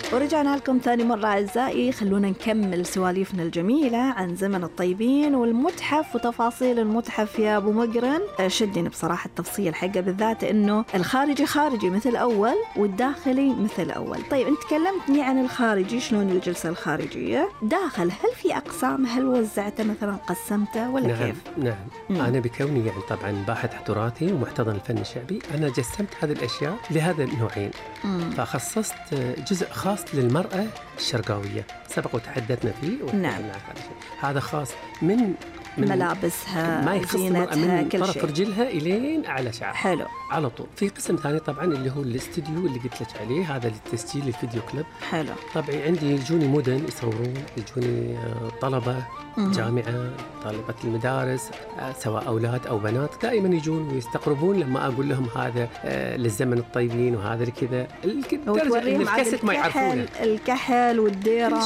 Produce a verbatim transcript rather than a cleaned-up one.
ورجعنا لكم ثاني مرة أعزائي، خلونا نكمل سواليفنا الجميلة عن زمن الطيبين والمتحف وتفاصيل المتحف. يا أبو مقرن شدني بصراحة التفصيل حقه، بالذات إنه الخارجي خارجي مثل أول والداخلي مثل أول. طيب أنت كلمتني عن الخارجي، شلون الجلسة الخارجية؟ داخل هل في أقسام؟ هل وزعته مثلا، قسمته ولا نعم كيف؟ نعم مم. أنا بكوني يعني طبعا باحث تراثي ومحتضن الفن الشعبي، أنا جسمت هذه الأشياء لهذا النوعين. مم. فخصصت جزء خاص للمرأة الشرقاوية سبق وتحدثنا فيه. نعم. هذا خاص من من ملابسها، ما يخص زينتها، من كل طرف شيء. رجلها إلين أعلى شعر. حلو. على طول. في قسم ثاني طبعا اللي هو الاستديو اللي قلت لك عليه، هذا للتسجيل الفيديو كليب. حلو. طبعا عندي يجوني مدن يصورون، يجوني طلبة مم. جامعة، طالبة المدارس، سواء أولاد أو بنات، دائما يجون ويستقربون لما أقول لهم هذا للزمن الطيبين وهذا لكذا، وتوريهم الكاسيت ما يعرفونه، الكحل والديرة